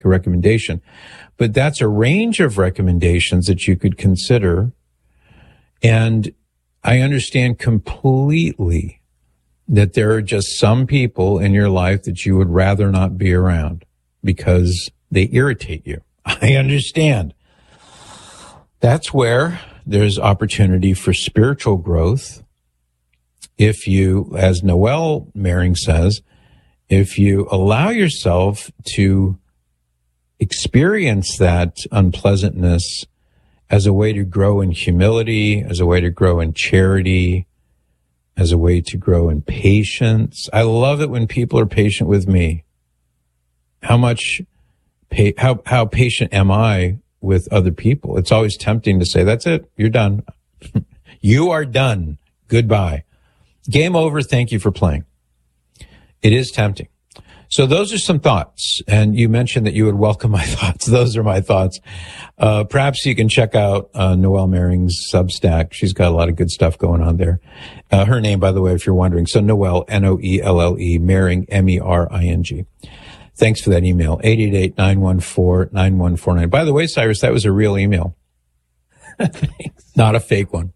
recommendation. But that's a range of recommendations that you could consider. And I understand completely that there are just some people in your life that you would rather not be around because they irritate you. I understand. That's where there's opportunity for spiritual growth. If you, as Noel Mering says, if you allow yourself to experience that unpleasantness as a way to grow in humility, as a way to grow in charity, as a way to grow in patience. I love it when people are patient with me. How patient am I with other people? It's always tempting to say, that's it, you're done. You are done. Goodbye. Game over. Thank you for playing. It is tempting. So those are some thoughts. And you mentioned that you would welcome my thoughts. Those are my thoughts. Perhaps you can check out Noel Mering's Substack. She's got a lot of good stuff going on there. Her name, by the way, if you're wondering. So Noel, Noelle, Mering, Mering. Thanks for that email. 888-914-9149. By the way, Cyrus, that was a real email. Not a fake one.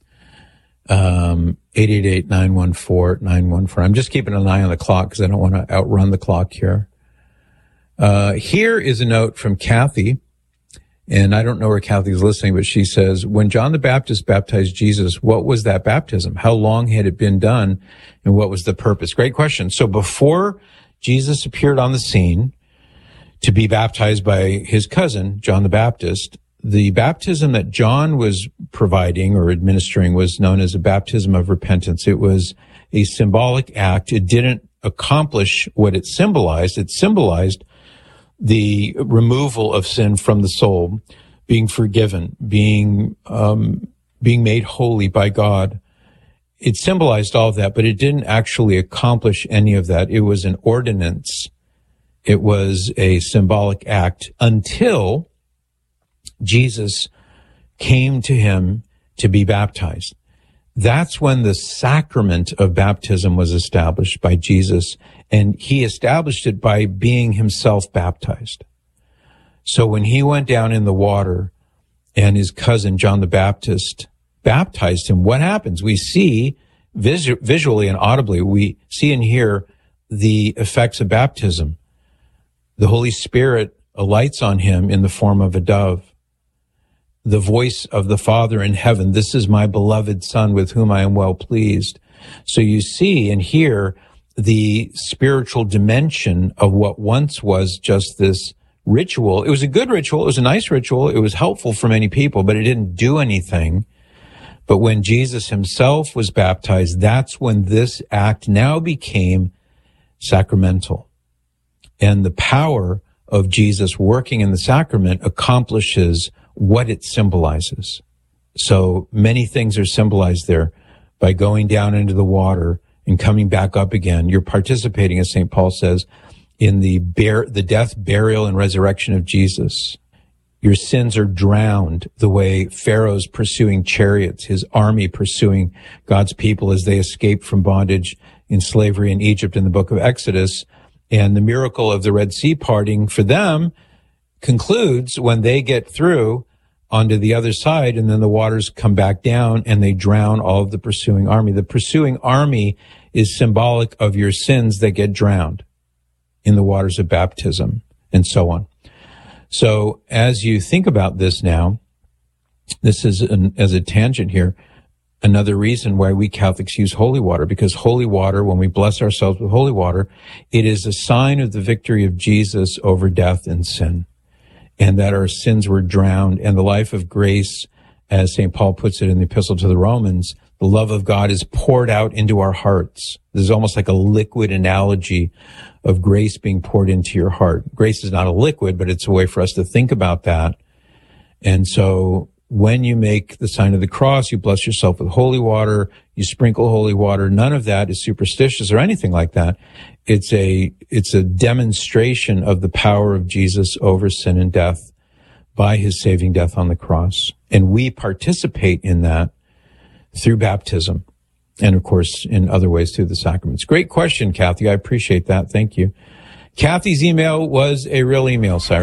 888-914-9149. I'm just keeping an eye on the clock because I don't want to outrun the clock here. Here is a note from Kathy, and I don't know where Kathy's listening, but she says, when John the Baptist baptized Jesus, what was that baptism? How long had it been done, and what was the purpose? Great question. So before Jesus appeared on the scene to be baptized by his cousin, John the Baptist, the baptism that John was providing or administering was known as a baptism of repentance. It was a symbolic act. It didn't accomplish what it symbolized. It symbolized the removal of sin from the soul, being forgiven, being made holy by God. It symbolized all of that, but it didn't actually accomplish any of that. It was an ordinance. It was a symbolic act until Jesus came to him to be baptized. That's when the sacrament of baptism was established by Jesus, and he established it by being himself baptized. So when he went down in the water and his cousin John the Baptist baptized him, what happens? We see visually and audibly, we see and hear the effects of baptism. The Holy Spirit alights on him in the form of a dove. The voice of the Father in heaven, this is my beloved Son with whom I am well pleased. So you see and hear the spiritual dimension of what once was just this ritual. It was a good ritual. It was a nice ritual. It was helpful for many people, but it didn't do anything. But when Jesus himself was baptized, that's when this act now became sacramental. And the power of Jesus working in the sacrament accomplishes what it symbolizes. So many things are symbolized there. By going down into the water and coming back up again, you're participating, as St. Paul says, in the death, burial, and resurrection of Jesus. Your sins are drowned the way Pharaoh's pursuing chariots, his army pursuing God's people as they escaped from bondage in slavery in Egypt in the book of Exodus. And the miracle of the Red Sea parting for them concludes when they get through onto the other side, and then the waters come back down and they drown all of the pursuing army. The pursuing army is symbolic of your sins that get drowned in the waters of baptism, and so on. So as you think about this now, this is as a tangent here, another reason why we Catholics use holy water, because holy water, when we bless ourselves with holy water, it is a sign of the victory of Jesus over death and sin, and that our sins were drowned, and the life of grace, as St. Paul puts it in the Epistle to the Romans, the love of God is poured out into our hearts. This is almost like a liquid analogy of grace being poured into your heart. Grace is not a liquid, but it's a way for us to think about that. And so when you make the sign of the cross, you bless yourself with holy water, you sprinkle holy water. None of that is superstitious or anything like that. It's a demonstration of the power of Jesus over sin and death by his saving death on the cross. And we participate in that through baptism and, of course, in other ways through the sacraments. Great question, Kathy. I appreciate that. Thank you. Kathy's email was a real email, Cyrus.